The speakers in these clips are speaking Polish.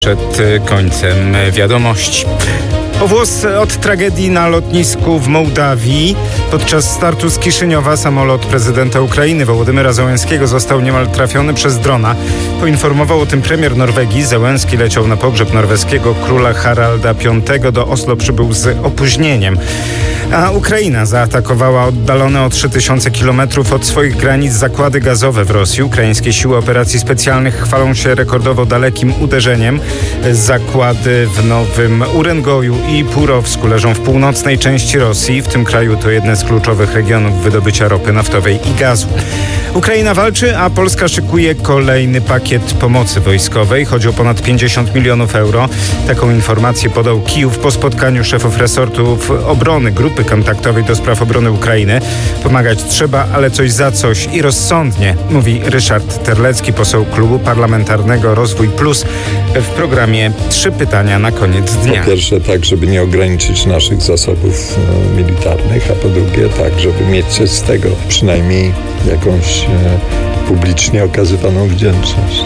Przed końcem wiadomości. O włos od tragedii na lotnisku w Mołdawii. Podczas startu z Kiszyniowa samolot prezydenta Ukrainy Wołodymyra Zełenskiego został niemal trafiony przez drona. Poinformował o tym premier Norwegii. Zełenski leciał na pogrzeb norweskiego króla Haralda V. Do Oslo przybył z opóźnieniem. A Ukraina zaatakowała oddalone o 3000 kilometrów od swoich granic zakłady gazowe w Rosji. Ukraińskie siły operacji specjalnych chwalą się rekordowo dalekim uderzeniem. Zakłady w Nowym Uręgoju i Purowsku leżą w północnej części Rosji. W tym kraju to jedne z kluczowych regionów wydobycia ropy naftowej i gazu. Ukraina walczy, a Polska szykuje kolejny pakiet pomocy wojskowej. Chodzi o ponad 50 milionów euro. Taką informację podał Kijów po spotkaniu szefów resortów obrony Grupy Kontaktowej do spraw obrony Ukrainy. Pomagać trzeba, ale coś za coś i rozsądnie, mówi Ryszard Terlecki, poseł Klubu Parlamentarnego Rozwój Plus w programie 3 pytania na koniec dnia. Po pierwsze tak, żeby nie ograniczyć naszych zasobów militarnych, a po drugie tak, żeby mieć z tego przynajmniej jakąś publicznie okazywaną wdzięczność.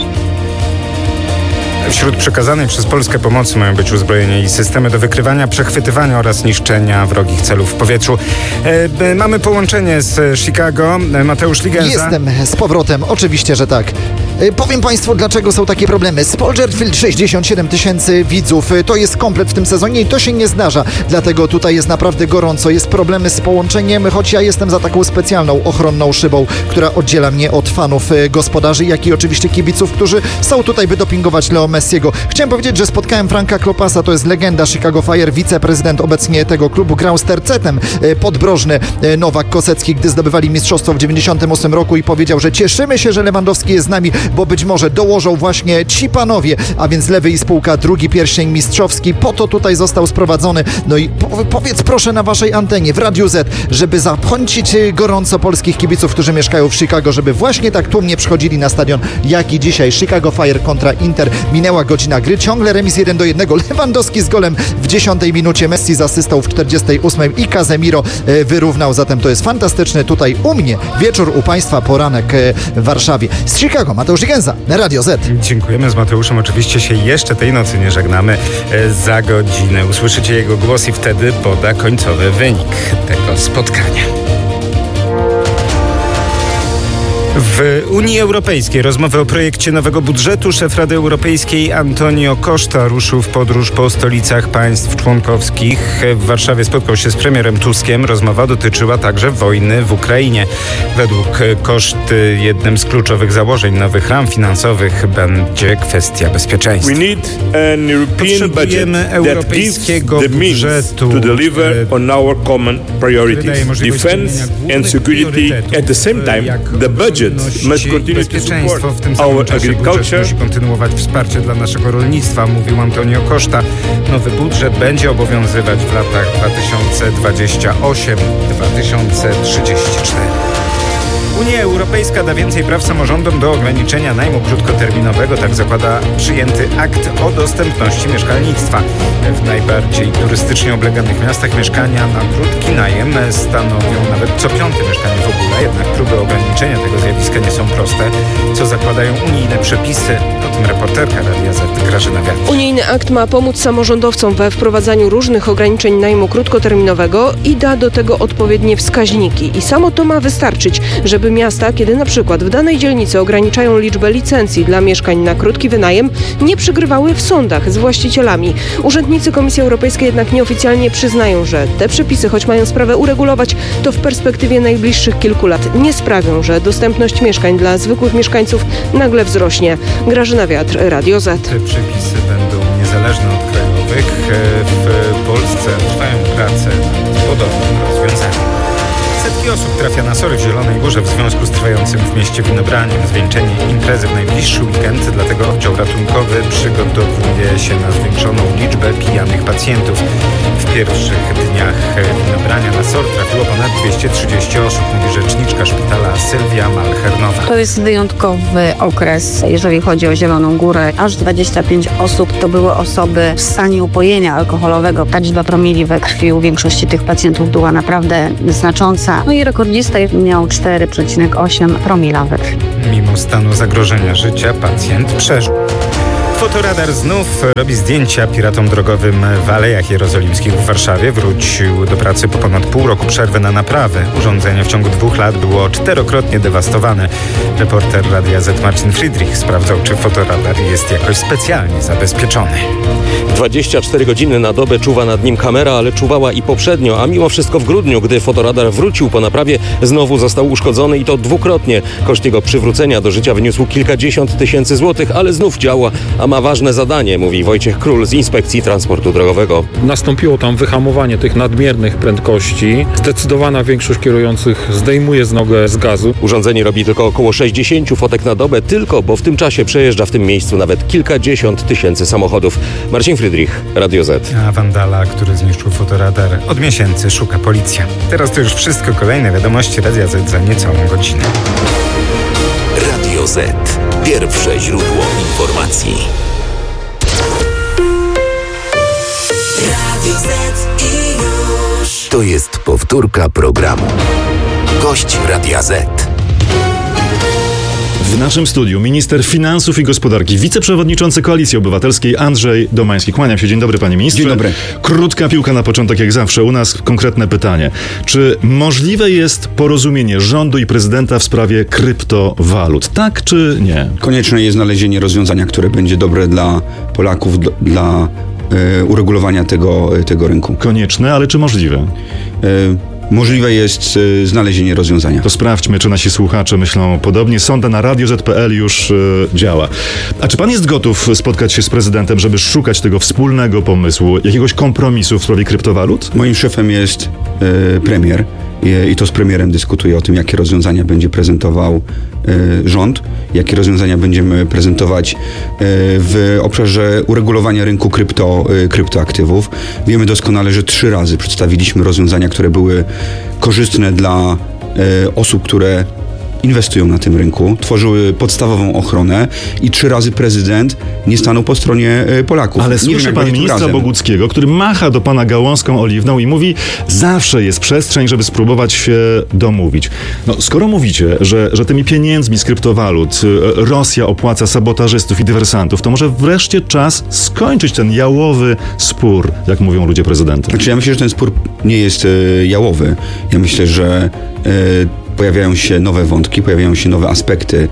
Wśród przekazanej przez Polskę pomocy mają być uzbrojenie i systemy do wykrywania, przechwytywania oraz niszczenia wrogich celów w powietrzu. Mamy połączenie z Chicago. Mateusz Ligenza. Jestem z powrotem, oczywiście, że tak. Powiem Państwu, dlaczego są takie problemy. Soldier Field 67 tysięcy widzów. To jest komplet w tym sezonie i to się nie zdarza. Dlatego tutaj jest naprawdę gorąco. Jest problemy z połączeniem, choć ja jestem za taką specjalną ochronną szybą, która oddziela mnie od fanów gospodarzy, jak i oczywiście kibiców, którzy są tutaj, by dopingować Leo Messiego. Chciałem powiedzieć, że spotkałem Franka Klopasa, to jest legenda Chicago Fire, wiceprezydent obecnie tego klubu. Grał z tercetem podbrożny Nowak Kosecki, gdy zdobywali mistrzostwo w 98 roku i powiedział, że cieszymy się, że Lewandowski jest z nami, bo być może dołożą właśnie ci panowie, a więc Lewy i spółka, drugi pierścień mistrzowski. Po to tutaj został sprowadzony. No i powiedz proszę na waszej antenie w Radiu Z, żeby zachęcić gorąco polskich kibiców, którzy mieszkają w Chicago, żeby właśnie tak tłumnie przychodzili na stadion, jak i dzisiaj. Chicago Fire kontra Inter. Minęła godzina gry, ciągle remis 1-1. Lewandowski z golem w 10 minucie, Messi z asystą w 48 i Casemiro wyrównał. Zatem to jest fantastyczny tutaj u mnie wieczór, u Państwa poranek w Warszawie. Z Chicago Mateusz Ligenza, Radio Z. Dziękujemy. Z Mateuszem oczywiście się jeszcze tej nocy nie żegnamy. Za godzinę usłyszycie jego głos i wtedy poda końcowy wynik tego spotkania. W Unii Europejskiej rozmowy o projekcie nowego budżetu. Szef Rady Europejskiej Antonio Costa ruszył w podróż po stolicach państw członkowskich. W Warszawie spotkał się z premierem Tuskiem. Rozmowa dotyczyła także wojny w Ukrainie. Według Costy jednym z kluczowych założeń nowych ram finansowych będzie kwestia bezpieczeństwa. Potrzebujemy europejskiego budżetu, który daje możliwość bezpieczeństwo. W tym samym czasie budżet musi kontynuować wsparcie dla naszego rolnictwa, mówił Antonio Costa. Nowy budżet będzie obowiązywać w latach 2028-2034. Unia Europejska da więcej praw samorządom do ograniczenia najmu krótkoterminowego, tak zakłada przyjęty akt o dostępności mieszkalnictwa. W najbardziej turystycznie obleganych miastach mieszkania na krótki najem stanowią nawet co piąte mieszkanie w ogóle, jednak próby ograniczenia tego zjawiska nie są proste, co zakładają unijne przepisy. O tym reporterka Radia Z Grażyna Wiatr. Unijny akt ma pomóc samorządowcom we wprowadzaniu różnych ograniczeń najmu krótkoterminowego i da do tego odpowiednie wskaźniki. I samo to ma wystarczyć, żeby miasta, kiedy na przykład w danej dzielnicy ograniczają liczbę licencji dla mieszkań na krótki wynajem, nie przegrywały w sądach z właścicielami. Urzędnicy Komisji Europejskiej jednak nieoficjalnie przyznają, że te przepisy, choć mają sprawę uregulować, to w perspektywie najbliższych kilku lat nie sprawią, że dostępność mieszkań dla zwykłych mieszkańców nagle wzrośnie. Grażyna Wiatr, Radio Z. Te przepisy będą niezależne od krajowych. W Polsce trwają prace nad podobnym rozwiązaniem. Setki osób trafia na sory w Zielonej Górze w związku z trwającym w mieście winobraniem. Zwieńczenie imprezy w najbliższy weekend, dlatego oddział ratunkowy przygotowuje się na zwiększoną liczbę pijanych pacjentów. W pierwszych dniach winobrania na SOR trafiło ponad 230 osób, mówi rzeczniczka szpitala Sylwia Malchernowa. To jest wyjątkowy okres, jeżeli chodzi o Zieloną Górę. Aż 25 osób to były osoby w stanie upojenia alkoholowego. Ta liczba promili we krwi u większości tych pacjentów była naprawdę znacząca. No i rekordista miał 4,8 promila we krwi. Mimo stanu zagrożenia życia pacjent przeżył. Fotoradar znów robi zdjęcia piratom drogowym w Alejach Jerozolimskich w Warszawie. Wrócił do pracy po ponad pół roku przerwy na naprawy. Urządzenie w ciągu 2 lat było 4-krotnie dewastowane. Reporter Radia Z Marcin Friedrich sprawdzał, czy fotoradar jest jakoś specjalnie zabezpieczony. 24 godziny na dobę czuwa nad nim kamera, ale czuwała i poprzednio, a mimo wszystko w grudniu, gdy fotoradar wrócił po naprawie, znowu został uszkodzony i to 2-krotnie. Koszt jego przywrócenia do życia wyniósł kilkadziesiąt tysięcy złotych, ale znów działa, a ma ważne zadanie, mówi Wojciech Król z Inspekcji Transportu Drogowego. Nastąpiło tam wyhamowanie tych nadmiernych prędkości. Zdecydowana większość kierujących zdejmuje nogę z gazu. Urządzenie robi tylko około 60 fotek na dobę, bo w tym czasie przejeżdża w tym miejscu nawet kilkadziesiąt tysięcy samochodów. Marcin Friedrich, Radio Z. A wandala, który zniszczył fotoradar, od miesięcy szuka policja. Teraz to już wszystko. Kolejne wiadomości Radia Z za niecałą godzinę. Radio Z. Pierwsze źródło informacji. Radio Z i już. To jest powtórka programu. Gość Radia Z. W naszym studiu minister finansów i gospodarki, wiceprzewodniczący Koalicji Obywatelskiej Andrzej Domański. Kłaniam się. Dzień dobry, panie ministrze. Dzień dobry. Krótka piłka na początek, jak zawsze. U nas konkretne pytanie. Czy możliwe jest porozumienie rządu i prezydenta w sprawie kryptowalut? Tak czy nie? Konieczne jest znalezienie rozwiązania, które będzie dobre dla Polaków, dla uregulowania tego rynku. Konieczne, ale czy możliwe? Możliwe jest znalezienie rozwiązania. To sprawdźmy, czy nasi słuchacze myślą podobnie. Sonda na radioz.pl już działa. A czy pan jest gotów spotkać się z prezydentem, żeby szukać tego wspólnego pomysłu, jakiegoś kompromisu w sprawie kryptowalut? Moim szefem jest premier i to z premierem dyskutuję o tym, jakie rozwiązania będzie prezentował rząd, jakie rozwiązania będziemy prezentować w obszarze uregulowania rynku kryptoaktywów. Wiemy doskonale, że 3 razy przedstawiliśmy rozwiązania, które były korzystne dla osób, które inwestują na tym rynku, tworzyły podstawową ochronę i 3 razy prezydent nie stanął po stronie Polaków. Ale słyszy pan ministra Boguckiego, który macha do pana gałązką oliwną i mówi, zawsze jest przestrzeń, żeby spróbować się domówić. No, skoro mówicie, że tymi pieniędzmi z kryptowalut Rosja opłaca sabotażystów i dywersantów, to może wreszcie czas skończyć ten jałowy spór, jak mówią ludzie prezydenta. Znaczy, ja myślę, że ten spór nie jest jałowy. Ja myślę, że pojawiają się nowe wątki, pojawiają się nowe aspekty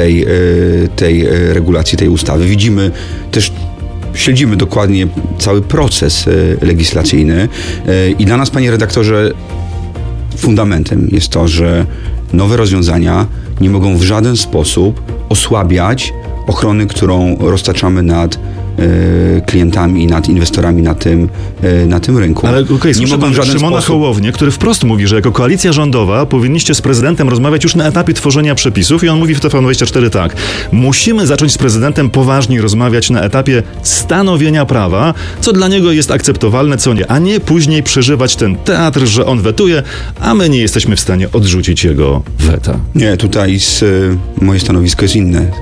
tej regulacji, tej ustawy. Widzimy też, śledzimy dokładnie cały proces legislacyjny i dla nas, panie redaktorze, fundamentem jest to, że nowe rozwiązania nie mogą w żaden sposób osłabiać ochrony, którą roztaczamy nad klientami i nad inwestorami na tym rynku. Ale słyszę pan Szymona Hołownię, który wprost mówi, że jako koalicja rządowa powinniście z prezydentem rozmawiać już na etapie tworzenia przepisów i on mówi w TVN24 tak. Musimy zacząć z prezydentem poważniej rozmawiać na etapie stanowienia prawa, co dla niego jest akceptowalne, co nie, a nie później przeżywać ten teatr, że on wetuje, a my nie jesteśmy w stanie odrzucić jego weta. Nie, tutaj moje stanowisko jest inne.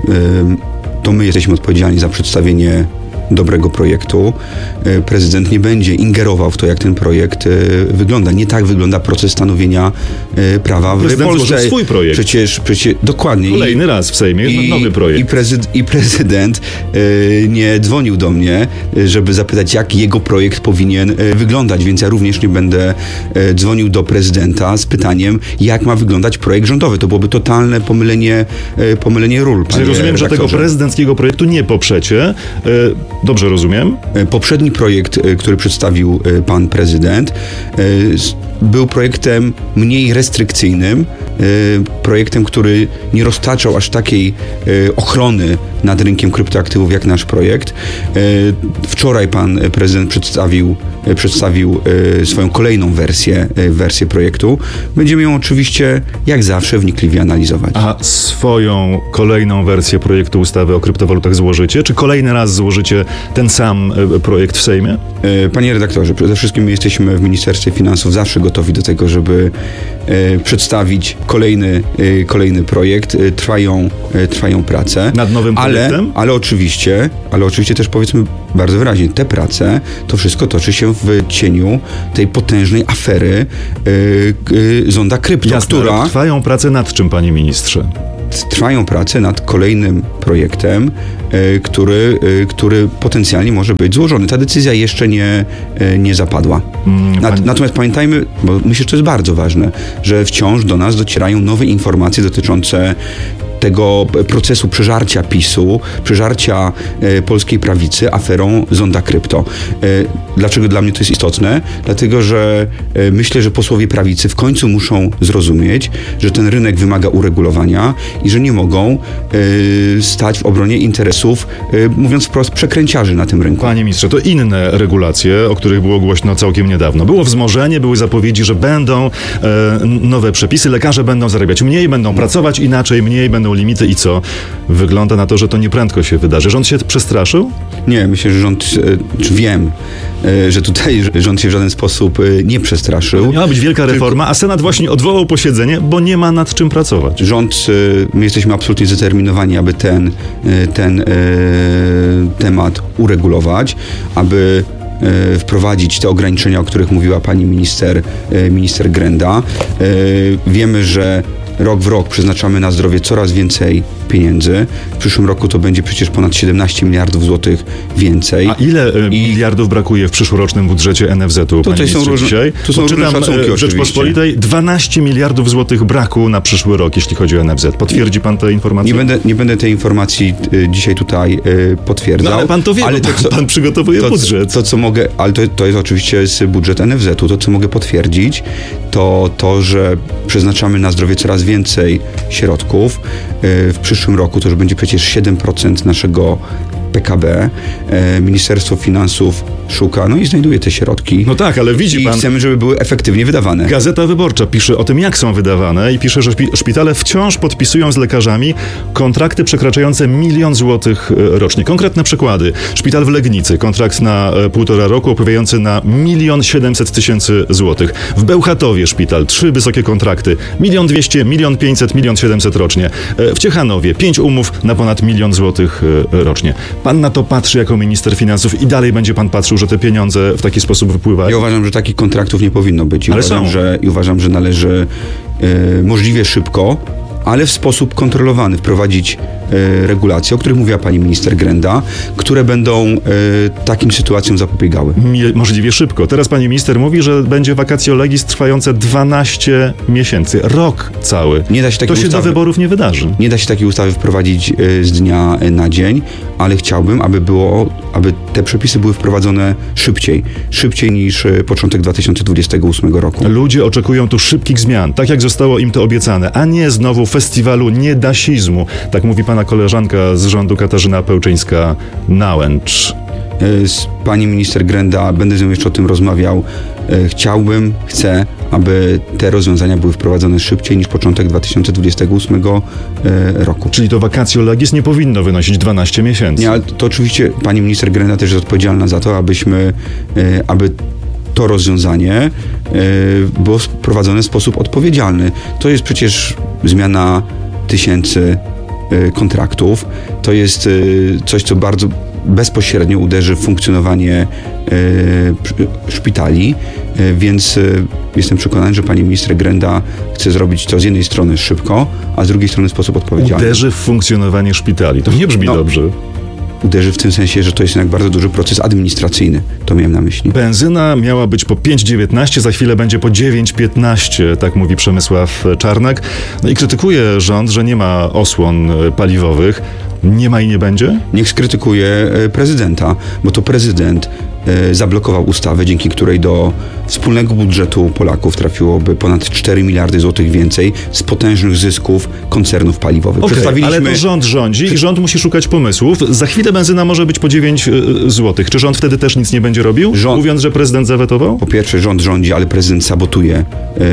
To my jesteśmy odpowiedzialni za przedstawienie dobrego projektu. Prezydent nie będzie ingerował w to, jak ten projekt wygląda. Nie tak wygląda proces stanowienia prawa w Prezydent Polsce. Prezydent swój projekt. Przecież dokładnie. Kolejny raz w Sejmie jest nowy projekt. I prezydent nie dzwonił do mnie, żeby zapytać, jak jego projekt powinien wyglądać, więc ja również nie będę dzwonił do prezydenta z pytaniem, jak ma wyglądać projekt rządowy. To byłoby totalne pomylenie ról. Czyli rozumiem, że tego prezydenckiego projektu nie poprzecie. Dobrze rozumiem? Poprzedni projekt, który przedstawił pan prezydent, był projektem mniej restrykcyjnym, projektem, który nie roztaczał aż takiej ochrony nad rynkiem kryptoaktywów jak nasz projekt. Wczoraj pan prezydent przedstawił swoją kolejną wersję projektu. Będziemy ją oczywiście, jak zawsze, wnikliwie analizować. A swoją kolejną wersję projektu ustawy o kryptowalutach złożycie? Czy kolejny raz złożycie ten sam projekt w Sejmie? Panie redaktorze, przede wszystkim my jesteśmy w Ministerstwie Finansów zawsze gotowi do tego, żeby przedstawić kolejny projekt. Trwają prace. Nad nowym projektem? Ale oczywiście też powiedzmy bardzo wyraźnie, te prace, to wszystko toczy się w cieniu tej potężnej afery zonda krypto, Jasne, która... Trwają prace nad czym, panie ministrze? trwają prace nad kolejnym projektem, który potencjalnie może być złożony. Ta decyzja jeszcze nie zapadła. Natomiast pamiętajmy, bo myślę, że to jest bardzo ważne, że wciąż do nas docierają nowe informacje dotyczące tego procesu przeżarcia PiS-u, przeżarcia polskiej prawicy aferą Zonda Krypto. Dlaczego dla mnie to jest istotne? Dlatego, że myślę, że posłowie prawicy w końcu muszą zrozumieć, że ten rynek wymaga uregulowania i że nie mogą stać w obronie interesów, mówiąc wprost, przekręciarzy na tym rynku. Panie ministrze, to inne regulacje, o których było głośno całkiem niedawno. Było wzmożenie, były zapowiedzi, że będą nowe przepisy, lekarze będą zarabiać mniej, będą pracować inaczej, mniej, będą limity i co? Wygląda na to, że to nieprędko się wydarzy. Rząd się przestraszył? Nie, myślę, że wiem, że tutaj rząd się w żaden sposób nie przestraszył. Miała być wielka reforma, a Senat właśnie odwołał posiedzenie, bo nie ma nad czym pracować. My jesteśmy absolutnie zdeterminowani, aby ten temat uregulować, aby wprowadzić te ograniczenia, o których mówiła pani minister Grenda. Wiemy, że rok w rok przeznaczamy na zdrowie coraz więcej pieniędzy. W przyszłym roku to będzie przecież ponad 17 miliardów złotych więcej. A ile miliardów brakuje w przyszłorocznym budżecie NFZ-u? To są różne szacunki, w Rzeczpospolitej 12 miliardów złotych braku na przyszły rok, jeśli chodzi o NFZ. Potwierdzi pan te informacje? Nie będę tej informacji dzisiaj tutaj potwierdzał. No, ale pan to wie, ale pan przygotowuje budżet. To jest oczywiście z budżet NFZ-u. To, co mogę potwierdzić, to, że przeznaczamy na zdrowie coraz więcej środków. W przyszłym roku to już będzie przecież 7% naszego PKB. Ministerstwo Finansów szuka, i znajduje te środki. No tak, ale widzi pan... I chcemy, żeby były efektywnie wydawane. Gazeta Wyborcza pisze o tym, jak są wydawane i pisze, że szpitale wciąż podpisują z lekarzami kontrakty przekraczające 1 000 000 złotych rocznie. Konkretne przykłady. Szpital w Legnicy, kontrakt na 1,5 roku opowiadający na 1 700 000 złotych. W Bełchatowie szpital, 3 wysokie kontrakty. 1 200 000, 1 500 000, 1 700 000 rocznie. W Ciechanowie 5 umów na ponad 1 000 000 złotych rocznie. Pan na to patrzy jako minister finansów i dalej będzie pan patrzył, że te pieniądze w taki sposób wypływają? Ja uważam, że takich kontraktów nie powinno być. Uważam, że należy możliwie szybko, ale w sposób kontrolowany wprowadzić regulacje, o których mówiła pani minister Grenda, które będą takim sytuacjom zapobiegały. Możliwie szybko. Teraz pani minister mówi, że będzie vacatio legis trwające 12 miesięcy. Rok cały. To się do wyborów nie wydarzy. Nie da się takiej ustawy wprowadzić z dnia na dzień, ale chciałbym, aby te przepisy były wprowadzone szybciej niż początek 2028 roku. Ludzie oczekują tu szybkich zmian, tak jak zostało im to obiecane, a nie znowu festiwalu niedasizmu. Tak mówi pana koleżanka z rządu Katarzyna Pełczyńska-Nałęcz. Z pani minister Grenda będę z nią jeszcze o tym rozmawiał. Chcę, aby te rozwiązania były wprowadzone szybciej niż początek 2028 roku. Czyli to vacatio legis nie powinno wynosić 12 miesięcy. Nie, ale to oczywiście pani minister Grenda też jest odpowiedzialna za to, aby to rozwiązanie było wprowadzone w sposób odpowiedzialny. To jest przecież zmiana tysięcy kontraktów. To jest coś, co bardzo bezpośrednio uderzy w funkcjonowanie szpitali, więc jestem przekonany, że pani minister Grenda chce zrobić to z jednej strony szybko, a z drugiej strony w sposób odpowiedzialny. Uderzy w funkcjonowanie szpitali. To nie brzmi dobrze. Uderzy w tym sensie, że to jest jednak bardzo duży proces administracyjny. To miałem na myśli. Benzyna miała być po 5,19, za chwilę będzie po 9,15, tak mówi Przemysław Czarnek. I krytykuje rząd, że nie ma osłon paliwowych. Nie ma i nie będzie? Niech skrytykuje prezydenta, bo to prezydent zablokował ustawę, dzięki której do wspólnego budżetu Polaków trafiłoby ponad 4 miliardy złotych więcej z potężnych zysków koncernów paliwowych. Ale to rząd rządzi i rząd musi szukać pomysłów. Za chwilę benzyna może być po 9 złotych. Czy rząd wtedy też nic nie będzie robił? Mówiąc, że prezydent zawetował? Po pierwsze, rząd rządzi, ale prezydent sabotuje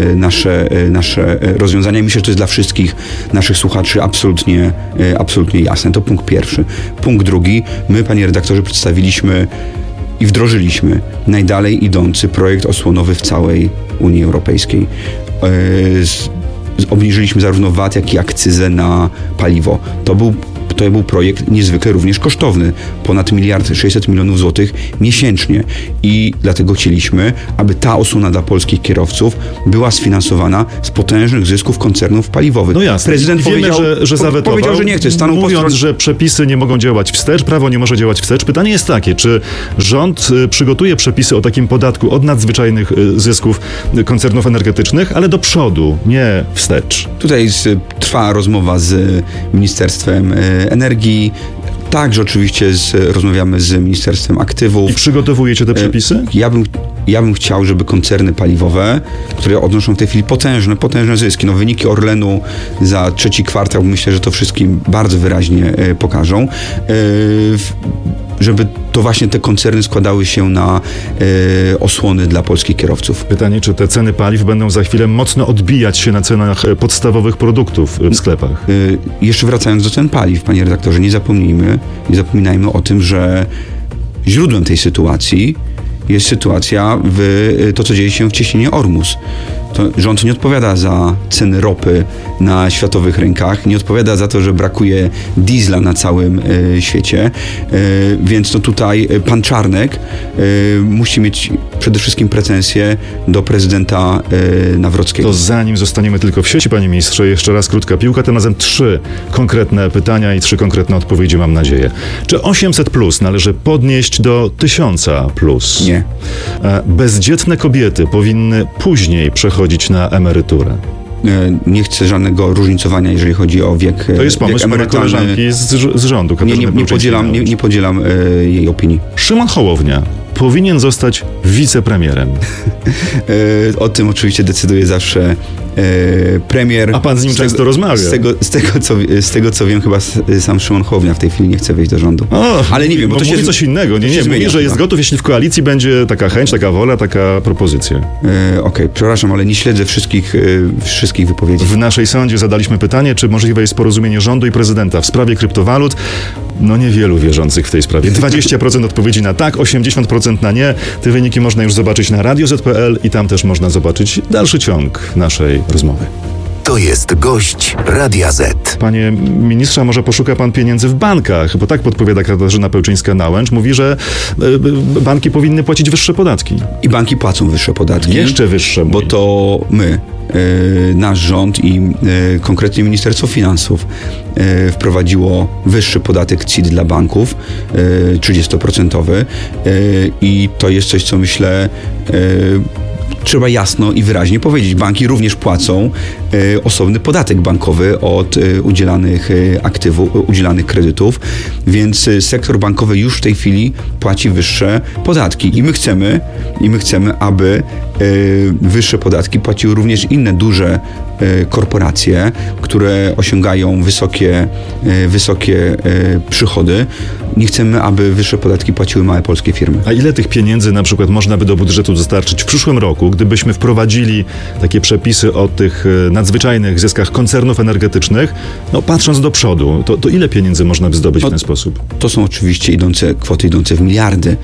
nasze rozwiązania. I myślę, że to jest dla wszystkich naszych słuchaczy absolutnie jasne. To punkt pierwszy. Punkt drugi. My, panie redaktorze, przedstawiliśmy i wdrożyliśmy najdalej idący projekt osłonowy w całej Unii Europejskiej. Obniżyliśmy zarówno VAT, jak i akcyzę na paliwo. To był projekt niezwykle również kosztowny. Ponad 1,6 mld złotych miesięcznie. I dlatego chcieliśmy, aby ta osłona dla polskich kierowców była sfinansowana z potężnych zysków koncernów paliwowych. No jasne. Prezydent wiemy, że zawetował, powiedział, że nie chce. Mówiąc, że przepisy nie mogą działać wstecz, prawo nie może działać wstecz. Pytanie jest takie, czy rząd przygotuje przepisy o takim podatku od nadzwyczajnych zysków koncernów energetycznych, ale do przodu, nie wstecz? Tutaj trwa rozmowa z Ministerstwem Energii. Także oczywiście rozmawiamy z Ministerstwem Aktywów. I przygotowujecie te przepisy? Ja bym chciał, żeby koncerny paliwowe, które odnoszą w tej chwili potężne zyski, wyniki Orlenu za trzeci kwartał, myślę, że to wszystkim bardzo wyraźnie pokażą, żeby to właśnie te koncerny składały się na osłony dla polskich kierowców. Pytanie, czy te ceny paliw będą za chwilę mocno odbijać się na cenach podstawowych produktów w sklepach? Jeszcze wracając do cen paliw, panie redaktorze, nie zapominajmy o tym, że źródłem tej sytuacji jest sytuacja to, co dzieje się w cieśninie Ormus. To rząd nie odpowiada za ceny ropy na światowych rynkach, nie odpowiada za to, że brakuje diesla na całym świecie, więc tutaj pan Czarnek musi mieć przede wszystkim pretensje do prezydenta Nawrockiego. To zanim zostaniemy tylko w sieci, panie ministrze, jeszcze raz krótka piłka, tym razem 3 konkretne pytania i 3 konkretne odpowiedzi, mam nadzieję. Czy 800+ należy podnieść do 1000+? Nie. Bezdzietne kobiety powinny później przechodzić na emeryturę. Nie chcę żadnego różnicowania, jeżeli chodzi o wiek emerytalny. To jest pomysł mojej koleżanki z rządu. Nie podzielam jej opinii. Szymon Hołownia powinien zostać wicepremierem. O tym oczywiście decyduje zawsze premier. A pan z nim często rozmawia. Z tego co wiem, chyba sam Szymon Hołownia w tej chwili nie chce wejść do rządu. Ale nie wiem, bo to mówi coś innego. Nie, mówi, że jest gotów, jeśli w koalicji będzie taka chęć, taka wola, taka propozycja. Okej, przepraszam, ale nie śledzę wszystkich wypowiedzi. W naszej sądzie zadaliśmy pytanie, czy możliwe jest porozumienie rządu i prezydenta w sprawie kryptowalut. Niewielu wierzących w tej sprawie. 20% odpowiedzi na tak, 80% na nie. Te wyniki można już zobaczyć na radio.z.pl i tam też można zobaczyć dalszy ciąg naszej rozmowy. To jest gość Radia Z. Panie ministrze, może poszuka pan pieniędzy w bankach, bo tak podpowiada Katarzyna Pełczyńska-Nałęcz. Mówi, że banki powinny płacić wyższe podatki. I banki płacą wyższe podatki. Jeszcze wyższe. Bo to my, nasz rząd i konkretnie Ministerstwo Finansów wprowadziło wyższy podatek CIT dla banków, 30%. I to jest coś, co myślę trzeba jasno i wyraźnie powiedzieć. Banki również płacą osobny podatek bankowy od udzielanych aktywów, udzielanych kredytów, więc sektor bankowy już w tej chwili płaci wyższe podatki. I my chcemy, aby wyższe podatki płaciły również inne duże korporacje, które osiągają wysokie przychody. Nie chcemy, aby wyższe podatki płaciły małe polskie firmy. A ile tych pieniędzy na przykład można by do budżetu dostarczyć w przyszłym roku, gdybyśmy wprowadzili takie przepisy o tych nadzwyczajnych zyskach koncernów energetycznych, patrząc do przodu, to ile pieniędzy można by zdobyć w ten sposób? To są oczywiście kwoty idące w miliardy,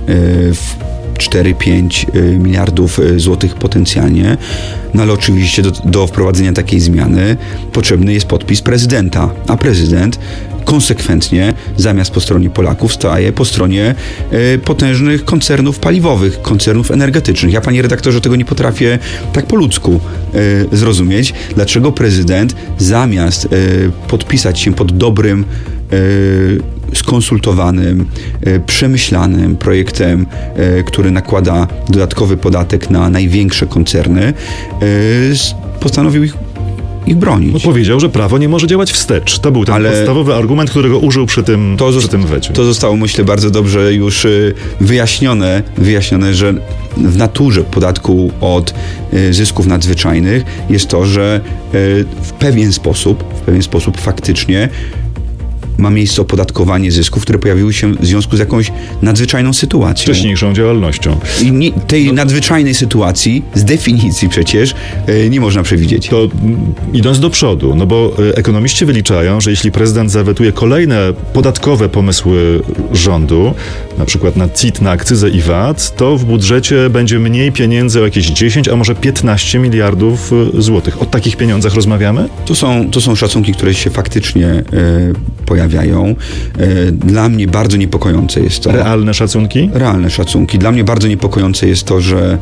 4-5 miliardów złotych potencjalnie, ale oczywiście do wprowadzenia takiej zmiany potrzebny jest podpis prezydenta, a prezydent konsekwentnie zamiast po stronie Polaków staje po stronie potężnych koncernów paliwowych, koncernów energetycznych. Ja, panie redaktorze, tego nie potrafię tak po ludzku zrozumieć, dlaczego prezydent zamiast podpisać się pod dobrym, skonsultowanym, przemyślanym projektem, który nakłada dodatkowy podatek na największe koncerny, postanowił ich bronić. Powiedział, że prawo nie może działać wstecz. To był ten podstawowy argument, którego użył przy tym wecie. To zostało, myślę, bardzo dobrze już wyjaśnione, że w naturze podatku od zysków nadzwyczajnych jest to, że w pewien sposób faktycznie ma miejsce opodatkowanie zysków, które pojawiły się w związku z jakąś nadzwyczajną sytuacją. Wcześniejszą działalnością. I tej nadzwyczajnej sytuacji z definicji przecież nie można przewidzieć. To idąc do przodu, bo ekonomiści wyliczają, że jeśli prezydent zawetuje kolejne podatkowe pomysły rządu, na przykład na CIT, na akcyzę i VAT, to w budżecie będzie mniej pieniędzy o jakieś 10, a może 15 miliardów złotych. O takich pieniądzach rozmawiamy? To są szacunki, które się faktycznie pojawiają. rozmawiają. Dla mnie bardzo niepokojące jest to... Realne szacunki? Realne szacunki. Dla mnie bardzo niepokojące jest to, że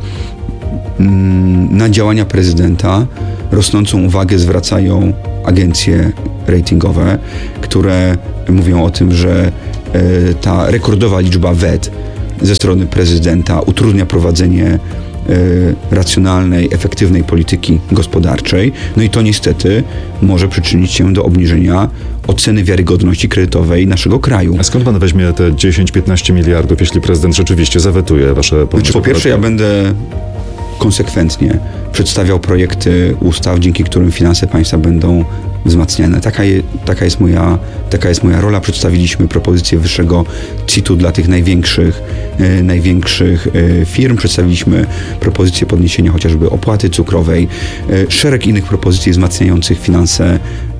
na działania prezydenta rosnącą uwagę zwracają agencje ratingowe, które mówią o tym, że ta rekordowa liczba wet ze strony prezydenta utrudnia prowadzenie racjonalnej, efektywnej polityki gospodarczej. No i to niestety może przyczynić się do obniżenia oceny wiarygodności kredytowej naszego kraju. A skąd pan weźmie te 10-15 miliardów, jeśli prezydent rzeczywiście zawetuje wasze pomysły? Po pierwsze, ja będę konsekwentnie przedstawiał projekty ustaw, dzięki którym finanse państwa będą wzmacniane. Taka jest moja rola. Przedstawiliśmy propozycję wyższego CIT-u dla tych największych firm. Przedstawiliśmy propozycję podniesienia chociażby opłaty cukrowej. Szereg innych propozycji wzmacniających finanse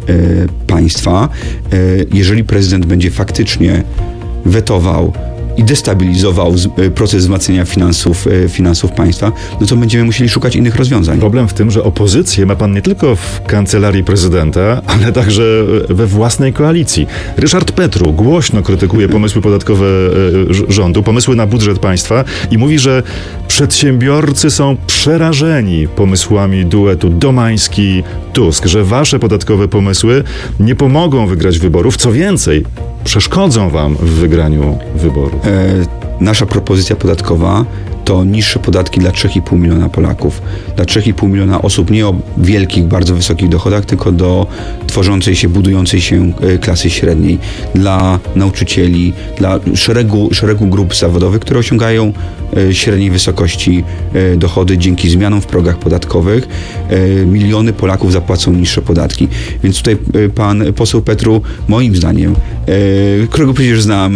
państwa. Jeżeli prezydent będzie faktycznie wetował i destabilizował proces wzmacniania finansów państwa, no to będziemy musieli szukać innych rozwiązań. Problem w tym, że opozycję ma pan nie tylko w kancelarii prezydenta, ale także we własnej koalicji. Ryszard Petru głośno krytykuje pomysły podatkowe rządu, pomysły na budżet państwa i mówi, że przedsiębiorcy są przerażeni pomysłami duetu Domański-Tusk, że wasze podatkowe pomysły nie pomogą wygrać wyborów, co więcej, przeszkodzą wam w wygraniu wyborów. Nasza propozycja podatkowa to niższe podatki dla 3,5 miliona Polaków. Dla 3,5 miliona osób nie o wielkich, bardzo wysokich dochodach, tylko do tworzącej się, budującej się klasy średniej. Dla nauczycieli, dla szeregu grup zawodowych, które osiągają średniej wysokości dochody dzięki zmianom w progach podatkowych. Miliony Polaków zapłacą niższe podatki. Więc tutaj pan poseł Petru, moim zdaniem, którego przecież znam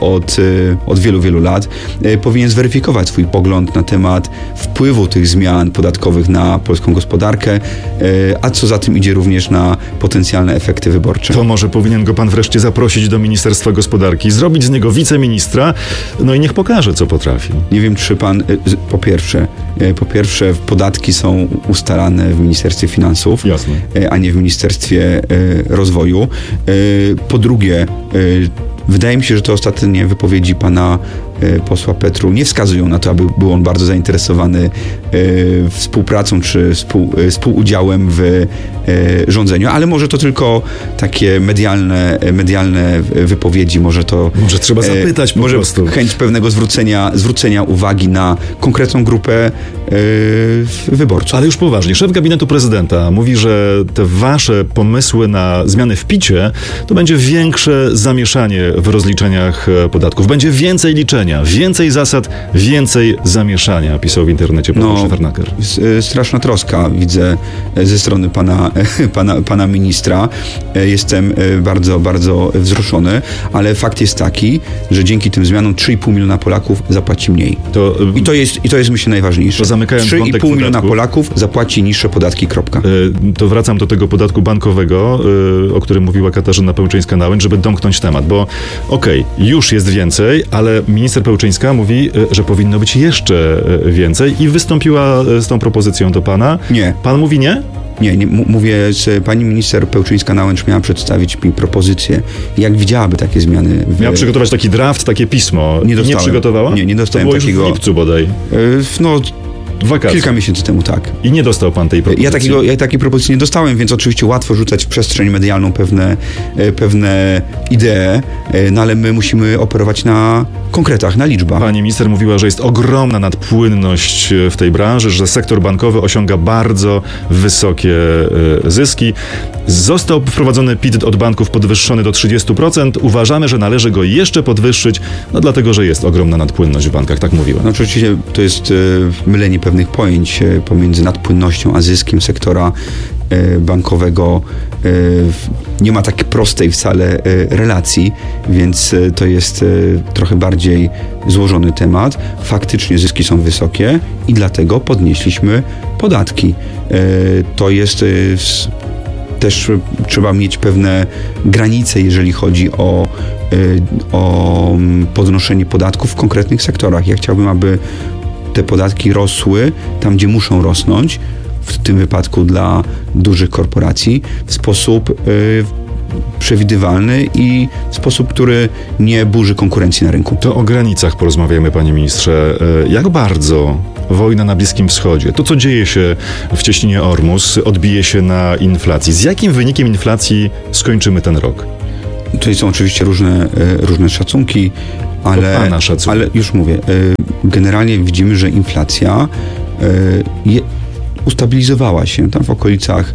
od wielu lat, powinien zweryfikować swój pogląd na temat wpływu tych zmian podatkowych na polską gospodarkę, a co za tym idzie również na potencjalne efekty wyborcze. To może powinien go pan wreszcie zaprosić do Ministerstwa Gospodarki, zrobić z niego wiceministra, no i niech pokaże, co potrafi. Nie wiem, czy pan, po pierwsze podatki są ustalane w Ministerstwie Finansów, jasne, a nie w Ministerstwie Rozwoju. Po drugie, wydaje mi się, że te ostatnie wypowiedzi pana posła Petru nie wskazują na to, aby był on bardzo zainteresowany współpracą czy współudziałem w rządzeniu, ale może to tylko takie medialne wypowiedzi, może trzeba zapytać po prostu. Chęć pewnego zwrócenia uwagi na konkretną grupę wyborców. Ale już poważnie, szef gabinetu prezydenta mówi, że te wasze pomysły na zmiany w PIT-cie to będzie większe zamieszanie w rozliczeniach podatków. Będzie więcej liczenia, więcej zasad, więcej zamieszania, pisał w internecie pan Szefernaker. Straszna troska widzę ze strony pana ministra. Jestem bardzo, bardzo wzruszony, ale fakt jest taki, że dzięki tym zmianom 3,5 miliona Polaków zapłaci mniej. I to jest myślę najważniejsze. 3,5 miliona Polaków zapłaci niższe podatki, kropka. To wracam do tego podatku bankowego, o którym mówiła Katarzyna Pełczyńska-Nałęcz, żeby domknąć temat, bo już jest więcej, ale minister Pełczyńska mówi, że powinno być jeszcze więcej i wystąpiła z tą propozycją do pana. Nie. Pan mówi nie? Nie, mówię, że pani minister Pełczyńska-Nałęcz miała przedstawić mi propozycję, jak widziałaby takie zmiany. Miała przygotować taki draft, takie pismo. Nie przygotowała? Nie dostałem to było takiego. Już w lipcu bodaj. Wakacje. Kilka miesięcy temu, tak. I nie dostał pan tej propozycji? Ja takiej propozycji nie dostałem, więc oczywiście łatwo rzucać w przestrzeń medialną pewne idee, no ale my musimy operować na konkretach, na liczbach. Pani minister mówiła, że jest ogromna nadpłynność w tej branży, że sektor bankowy osiąga bardzo wysokie zyski. Został wprowadzony PIT od banków podwyższony do 30%. Uważamy, że należy go jeszcze podwyższyć, dlatego, że jest ogromna nadpłynność w bankach, tak mówiła. No oczywiście to jest mylenie pewnych pojęć pomiędzy nadpłynnością a zyskiem sektora bankowego. Nie ma takiej prostej wcale relacji, więc to jest trochę bardziej złożony temat. Faktycznie zyski są wysokie i dlatego podnieśliśmy podatki. To jest też trzeba mieć pewne granice, jeżeli chodzi o podnoszenie podatków w konkretnych sektorach. Ja chciałbym, aby te podatki rosły tam, gdzie muszą rosnąć, w tym wypadku dla dużych korporacji, w sposób przewidywalny i w sposób, który nie burzy konkurencji na rynku. To o granicach porozmawiamy, panie ministrze. Jak bardzo wojna na Bliskim Wschodzie, to co dzieje się w cieśninie Ormus, odbije się na inflacji? Z jakim wynikiem inflacji skończymy ten rok? Tutaj są oczywiście różne szacunki, ale już mówię, generalnie widzimy, że inflacja ustabilizowała się tam w okolicach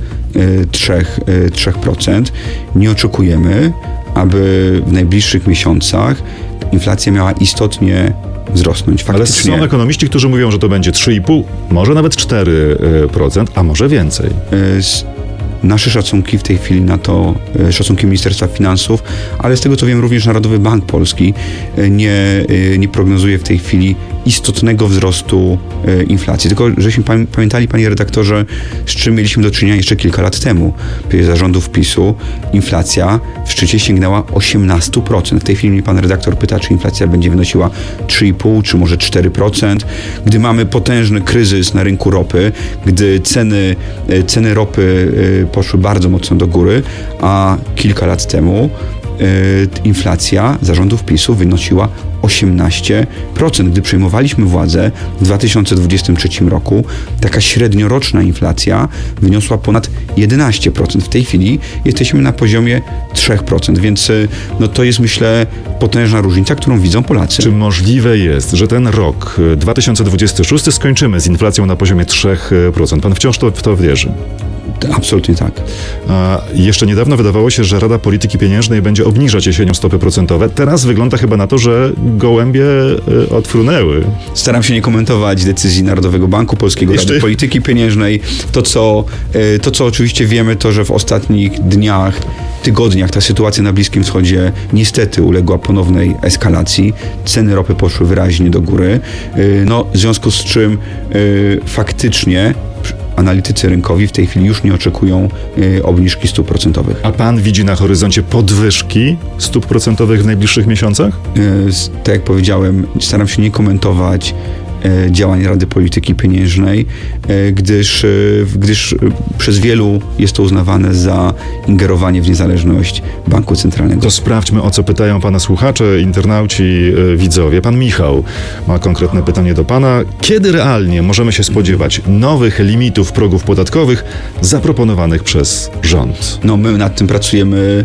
3%. Nie oczekujemy, aby w najbliższych miesiącach inflacja miała istotnie wzrosnąć. Faktycznie. Ale są ekonomiści, którzy mówią, że to będzie 3,5%, może nawet 4%, a może więcej. Nasze szacunki w tej chwili na to, szacunki Ministerstwa Finansów, ale z tego co wiem również Narodowy Bank Polski nie prognozuje w tej chwili istotnego wzrostu inflacji. Tylko żeśmy pamiętali, panie redaktorze, z czym mieliśmy do czynienia jeszcze kilka lat temu. Za rządów PiS-u inflacja w szczycie sięgnęła 18%. W tej chwili mnie pan redaktor pyta, czy inflacja będzie wynosiła 3,5% czy może 4%. Gdy mamy potężny kryzys na rynku ropy, gdy ceny ropy poszły bardzo mocno do góry, a kilka lat temu inflacja za rządów PiS-u wynosiła 18%. Gdy przejmowaliśmy władzę w 2023 roku, taka średnioroczna inflacja wyniosła ponad 11%. W tej chwili jesteśmy na poziomie 3%, więc to jest, myślę, potężna różnica, którą widzą Polacy. Czy możliwe jest, że ten rok 2026 skończymy z inflacją na poziomie 3%? Pan wciąż w to wierzy? Absolutnie tak. A jeszcze niedawno wydawało się, że Rada Polityki Pieniężnej będzie obniżać jesienią stopy procentowe. Teraz wygląda chyba na to, że gołębie odfrunęły. Staram się nie komentować decyzji Narodowego Banku Polskiego, Rady Polityki Pieniężnej. To, co oczywiście wiemy, to, że w ostatnich tygodniach ta sytuacja na Bliskim Wschodzie niestety uległa ponownej eskalacji. Ceny ropy poszły wyraźnie do góry. W związku z czym faktycznie analitycy rynkowi w tej chwili już nie oczekują obniżki stóp procentowych. A pan widzi na horyzoncie podwyżki stóp procentowych w najbliższych miesiącach? Tak jak powiedziałem, staram się nie komentować działań Rady Polityki Pieniężnej, gdyż przez wielu jest to uznawane za ingerowanie w niezależność Banku Centralnego. To sprawdźmy, o co pytają pana słuchacze, internauci, widzowie. Pan Michał ma konkretne pytanie do pana. Kiedy realnie możemy się spodziewać nowych limitów progów podatkowych zaproponowanych przez rząd? My nad tym pracujemy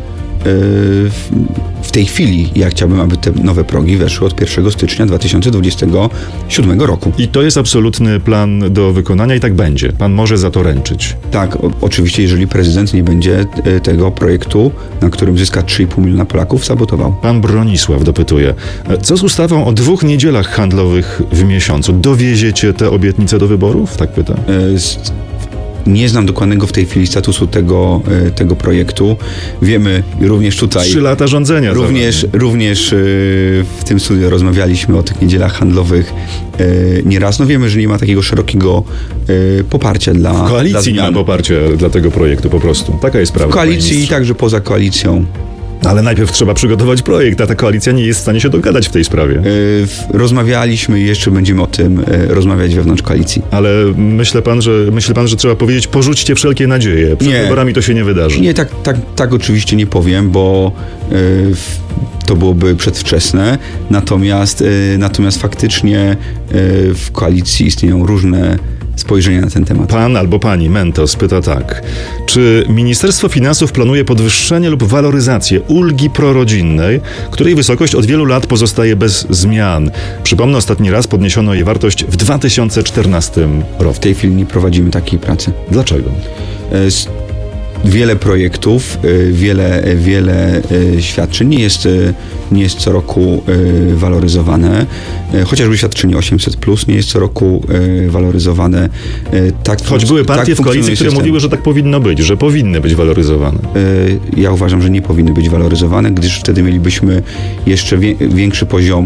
w tej chwili. Ja chciałbym, aby te nowe progi weszły od 1 stycznia 2027 roku. I to jest absolutny plan do wykonania i tak będzie. Pan może za to ręczyć. Tak, oczywiście, jeżeli prezydent nie będzie tego projektu, na którym zyska 3,5 miliona Polaków, sabotował. Pan Bronisław dopytuje, co z ustawą o 2 niedzielach handlowych w miesiącu? Dowieziecie te obietnice do wyborów? Tak pytam. Nie znam dokładnego w tej chwili statusu tego projektu. Wiemy również tutaj... 3 lata rządzenia. Również w tym studiu rozmawialiśmy o tych niedzielach handlowych nieraz. Wiemy, że nie ma takiego szerokiego poparcia dla... W koalicji nie ma poparcia dla tego projektu po prostu. Taka jest prawda. W koalicji i także poza koalicją. Ale najpierw trzeba przygotować projekt, a ta koalicja nie jest w stanie się dogadać w tej sprawie. Rozmawialiśmy i jeszcze będziemy o tym rozmawiać wewnątrz koalicji. Ale myśli pan, że trzeba powiedzieć, porzućcie wszelkie nadzieje. Przed wyborami to się nie wydarzy. Nie, tak oczywiście nie powiem, bo to byłoby przedwczesne. Natomiast faktycznie w koalicji istnieją różne spojrzenia na ten temat. Pan albo pani Mentos pyta tak. Czy Ministerstwo Finansów planuje podwyższenie lub waloryzację ulgi prorodzinnej, której wysokość od wielu lat pozostaje bez zmian? Przypomnę, ostatni raz podniesiono jej wartość w 2014 roku. W tej chwili nie prowadzimy takiej pracy. Dlaczego? Wiele projektów, wiele świadczeń nie jest co roku waloryzowane. Chociażby świadczenie 800+ nie jest co roku waloryzowane. Choć były partie w koalicji, które mówiły, że tak powinno być, że powinny być waloryzowane. Ja uważam, że nie powinny być waloryzowane, gdyż wtedy mielibyśmy jeszcze większy poziom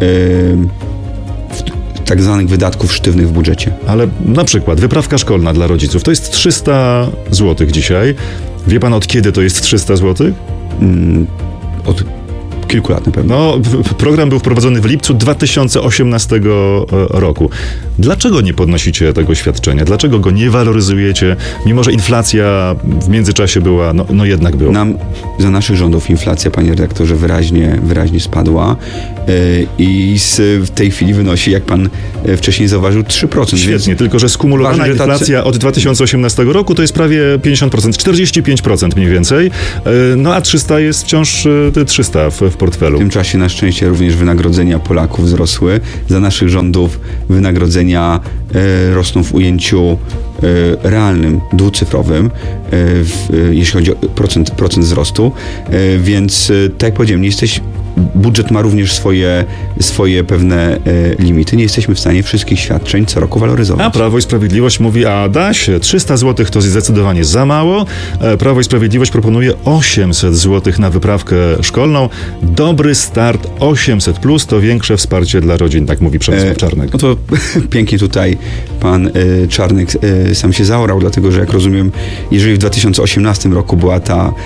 tak zwanych wydatków sztywnych w budżecie. Ale na przykład wyprawka szkolna dla rodziców to jest 300 zł dzisiaj. Wie pan, od kiedy to jest 300 zł? Od kilku lat na pewno. No, program był wprowadzony w lipcu 2018 roku. Dlaczego nie podnosicie tego świadczenia? Dlaczego go nie waloryzujecie, mimo że inflacja w międzyczasie była, no jednak była? Za naszych rządów inflacja, panie redaktorze, wyraźnie spadła i w tej chwili wynosi, jak pan wcześniej zauważył, 3%. Świetnie, tylko że skumulowana inflacja od 2018 roku to jest prawie 50%, 45% mniej więcej, no a 300 jest wciąż 300 w portfelu. W tym czasie na szczęście również wynagrodzenia Polaków wzrosły. Za naszych rządów wynagrodzenia rosną w ujęciu realnym, dwucyfrowym, jeśli chodzi o procent wzrostu, więc tak jak powiedziałem, budżet ma również swoje pewne limity. Nie jesteśmy w stanie wszystkich świadczeń co roku waloryzować. A Prawo i Sprawiedliwość mówi, a da się, 300 zł to zdecydowanie za mało. Prawo i Sprawiedliwość proponuje 800 zł na wyprawkę szkolną. Dobry start 800+, to większe wsparcie dla rodzin, tak mówi Przemysław Czarnek. No to pięknie tutaj pan Czarnek sam się zaorał, dlatego że jak rozumiem, jeżeli w 2018 roku była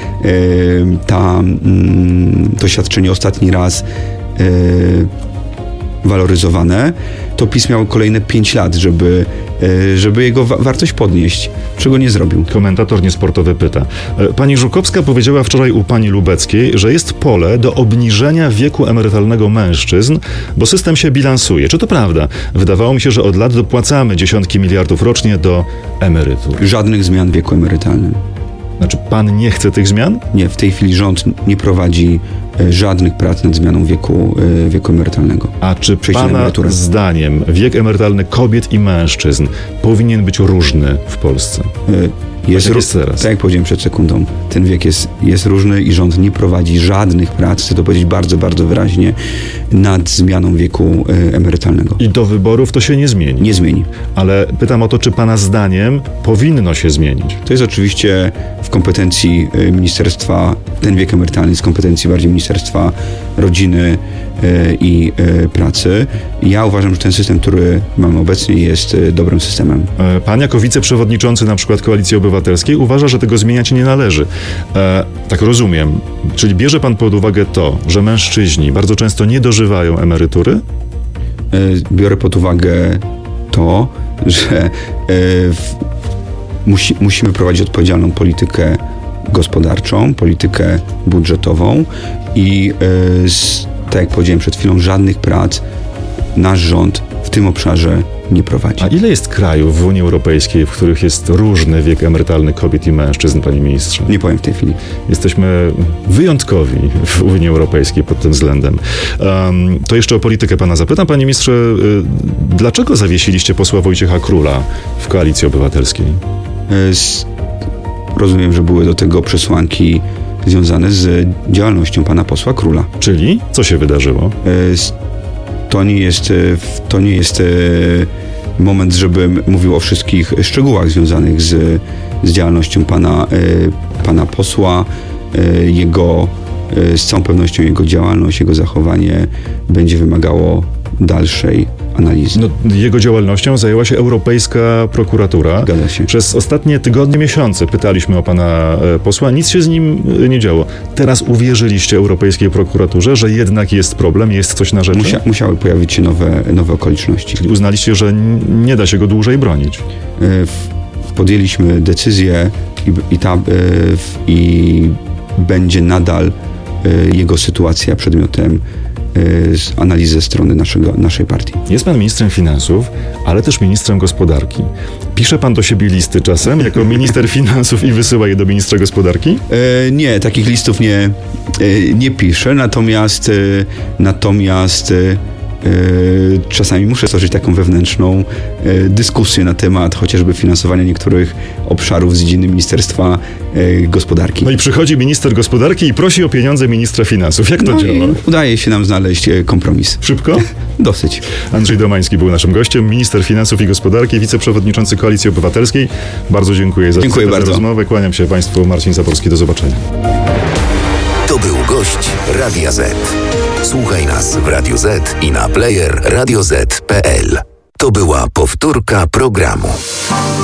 to świadczenie ostatni raz waloryzowane, to PiS miał kolejne 5 lat, żeby jego wartość podnieść, czego nie zrobił. Komentator niesportowy pyta. Pani Żukowska powiedziała wczoraj u pani Lubeckiej, że jest pole do obniżenia wieku emerytalnego mężczyzn, bo system się bilansuje. Czy to prawda? Wydawało mi się, że od lat dopłacamy dziesiątki miliardów rocznie do emerytur. Żadnych zmian w wieku emerytalnym. Znaczy, pan nie chce tych zmian? Nie, w tej chwili rząd nie prowadzi żadnych prac nad zmianą wieku emerytalnego. A czy pana zdaniem wiek emerytalny kobiet i mężczyzn powinien być różny w Polsce? Jest teraz. Tak jak powiedziałem przed sekundą, ten wiek jest różny i rząd nie prowadzi żadnych prac, chcę to powiedzieć bardzo, bardzo wyraźnie, nad zmianą wieku emerytalnego. I do wyborów to się nie zmieni? Nie zmieni. Ale pytam o to, czy pana zdaniem powinno się zmienić? To jest oczywiście w kompetencji ministerstwa, ten wiek emerytalny jest w kompetencji bardziej Ministerstwa Rodziny i Pracy. Ja uważam, że ten system, który mamy obecnie, jest dobrym systemem. Pan jako wiceprzewodniczący na przykład Koalicji Obywatelskiej uważa, że tego zmieniać nie należy. Tak rozumiem. Czyli bierze pan pod uwagę to, że mężczyźni bardzo często nie dożywają emerytury? Biorę pod uwagę to, że musimy prowadzić odpowiedzialną politykę gospodarczą, politykę budżetową i tak jak powiedziałem przed chwilą, żadnych prac nasz rząd w tym obszarze nie prowadzi. A ile jest krajów w Unii Europejskiej, w których jest różny wiek emerytalny kobiet i mężczyzn, panie ministrze? Nie powiem w tej chwili. Jesteśmy wyjątkowi w Unii Europejskiej pod tym względem. To jeszcze o politykę pana zapytam. Panie ministrze, dlaczego zawiesiliście posła Wojciecha Króla w Koalicji Obywatelskiej? Rozumiem, że były do tego przesłanki związane z działalnością pana posła Króla. Czyli? Co się wydarzyło? To nie jest moment, żebym mówił o wszystkich szczegółach związanych z działalnością pana posła. Z całą pewnością jego działalność, jego zachowanie będzie wymagało dalszej analizy. No, jego działalnością zajęła się Europejska Prokuratura. Zgadza się. Przez ostatnie tygodnie, miesiące pytaliśmy o pana posła, nic się z nim nie działo. Teraz uwierzyliście Europejskiej Prokuraturze, że jednak jest problem, jest coś na rzeczy? Musiały pojawić się nowe okoliczności. Czyli uznaliście, że nie da się go dłużej bronić? Podjęliśmy decyzję i będzie nadal jego sytuacja przedmiotem analizy ze strony naszej partii. Jest pan ministrem finansów, ale też ministrem gospodarki. Pisze pan do siebie listy czasem jako minister finansów i wysyła je do ministra gospodarki? Nie, takich listów nie piszę, natomiast czasami muszę stoczyć taką wewnętrzną dyskusję na temat chociażby finansowania niektórych obszarów z dziedziny Ministerstwa Gospodarki. No i przychodzi minister gospodarki i prosi o pieniądze ministra finansów. Jak to działa? Udaje się nam znaleźć kompromis. Szybko? Dosyć. Andrzej Domański był naszym gościem, minister finansów i gospodarki, wiceprzewodniczący Koalicji Obywatelskiej. Bardzo dziękuję za rozmowę. Kłaniam się państwu. Marcin Zaborski. Do zobaczenia. To był gość Radia Z. Słuchaj nas w Radio Z i na player radioz.pl. To była powtórka programu.